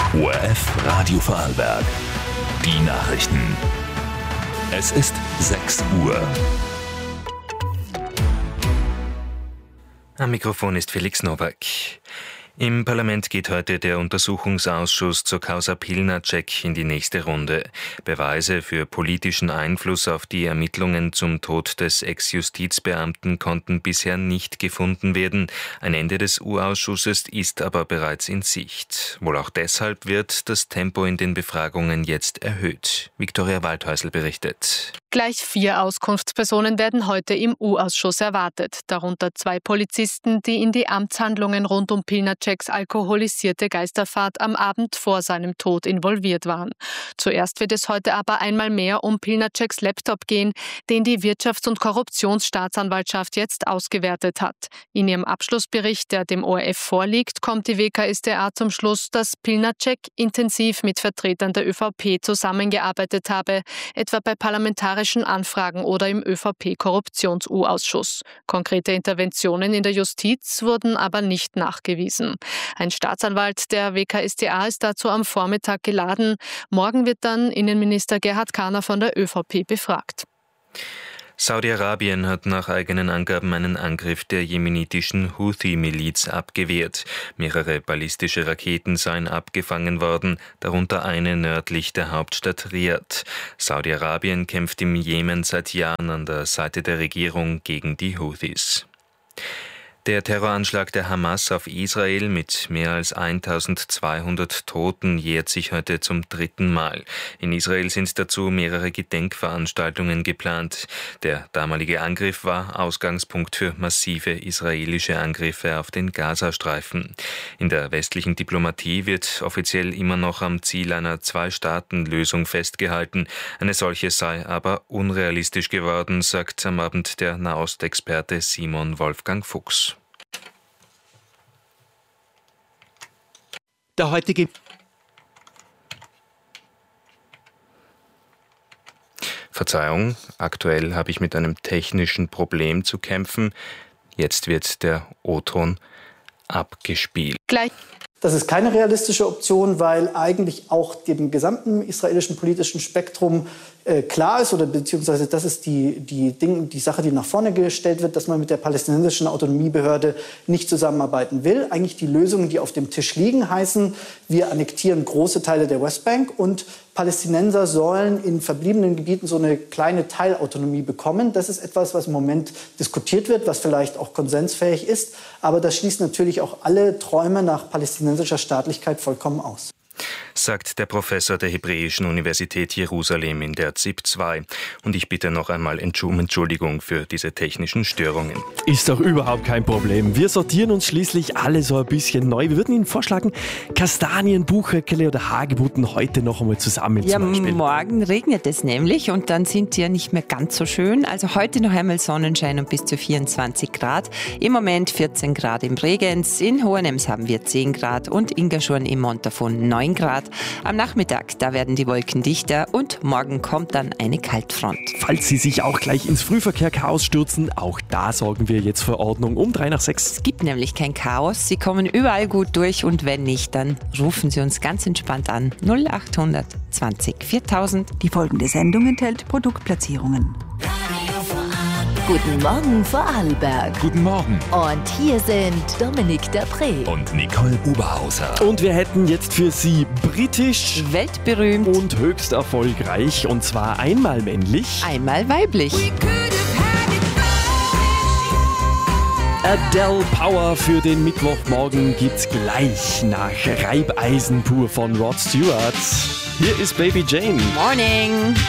ORF Radio Vorarlberg. Die Nachrichten. Es ist 6 Uhr. Am Mikrofon ist Felix Nowak. Im Parlament geht heute der Untersuchungsausschuss zur Causa Pilnacek in die nächste Runde. Beweise für politischen Einfluss auf die Ermittlungen zum Tod des Ex-Justizbeamten konnten bisher nicht gefunden werden. Ein Ende des U-Ausschusses ist aber bereits in Sicht. Wohl auch deshalb wird das Tempo in den Befragungen jetzt erhöht. Viktoria Waldhäusl berichtet. Gleich 4 Auskunftspersonen werden heute im U-Ausschuss erwartet, darunter 2 Polizisten, die in die Amtshandlungen rund um Pilnaceks alkoholisierte Geisterfahrt am Abend vor seinem Tod involviert waren. Zuerst wird es heute aber einmal mehr um Pilnaceks Laptop gehen, den die Wirtschafts- und Korruptionsstaatsanwaltschaft jetzt ausgewertet hat. In ihrem Abschlussbericht, der dem ORF vorliegt, kommt die WKStA zum Schluss, dass Pilnacek intensiv mit Vertretern der ÖVP zusammengearbeitet habe, etwa bei parlamentarischen Anfragen oder im ÖVP-Korruptions-U-Ausschuss. Konkrete Interventionen in der Justiz wurden aber nicht nachgewiesen. Ein Staatsanwalt der WKStA ist dazu am Vormittag geladen. Morgen wird dann Innenminister Gerhard Kahner von der ÖVP befragt. Saudi-Arabien hat nach eigenen Angaben einen Angriff der jemenitischen Houthi-Miliz abgewehrt. Mehrere ballistische Raketen seien abgefangen worden, darunter eine nördlich der Hauptstadt Riad. Saudi-Arabien kämpft im Jemen seit Jahren an der Seite der Regierung gegen die Houthis. Der Terroranschlag der Hamas auf Israel mit mehr als 1200 Toten jährt sich heute zum 3. Mal. In Israel sind dazu mehrere Gedenkveranstaltungen geplant. Der damalige Angriff war Ausgangspunkt für massive israelische Angriffe auf den Gazastreifen. In der westlichen Diplomatie wird offiziell immer noch am Ziel einer Zwei-Staaten-Lösung festgehalten. Eine solche sei aber unrealistisch geworden, sagt am Abend der Nahostexperte Simon Wolfgang Fuchs. Der heutige Verzeihung, aktuell habe ich mit einem technischen Problem zu kämpfen. Jetzt wird der O-Ton abgespielt. Das ist keine realistische Option, weil eigentlich auch dem gesamten israelischen politischen Spektrum klar ist, oder beziehungsweise das ist die Sache, die nach vorne gestellt wird, dass man mit der palästinensischen Autonomiebehörde nicht zusammenarbeiten will. Eigentlich die Lösungen, die auf dem Tisch liegen, heißen, wir annektieren große Teile der Westbank und Palästinenser sollen in verbliebenen Gebieten so eine kleine Teilautonomie bekommen. Das ist etwas, was im Moment diskutiert wird, was vielleicht auch konsensfähig ist. Aber das schließt natürlich auch alle Träume nach palästinensischer Staatlichkeit vollkommen aus. Sagt der Professor der Hebräischen Universität Jerusalem in der ZIP 2. Und ich bitte noch einmal um Entschuldigung für diese technischen Störungen. Ist doch überhaupt kein Problem. Wir sortieren uns schließlich alle so ein bisschen neu. Wir würden Ihnen vorschlagen, Kastanien, Buchhöckele oder Hagebutten heute noch einmal zusammen Ja, zum Beispiel. Morgen regnet es nämlich und dann sind die ja nicht mehr ganz so schön. Also heute noch einmal Sonnenschein und bis zu 24 Grad. Im Moment 14 Grad im Bregenz, in Hohenems haben wir 10 Grad und Ingerschorn im Montafon 9 Grad. Am Nachmittag, da werden die Wolken dichter und morgen kommt dann eine Kaltfront. Falls Sie sich auch gleich ins Frühverkehr-Chaos stürzen, auch da sorgen wir jetzt für Ordnung um 3 nach 6. Es gibt nämlich kein Chaos, Sie kommen überall gut durch und wenn nicht, dann rufen Sie uns ganz entspannt an. 0800 20 4000. Die folgende Sendung enthält Produktplatzierungen. Guten Morgen Vorarlberg. Guten Morgen. Und hier sind Dominik Dapré Und Nicole Oberhauser. Und wir hätten jetzt für Sie britisch Weltberühmt, und höchst erfolgreich, und zwar einmal männlich. einmal weiblich. Adele Power für den Mittwochmorgen gibt's gleich nach Reibeisen pur von Rod Stewart. Hier ist Baby Jane. Morning.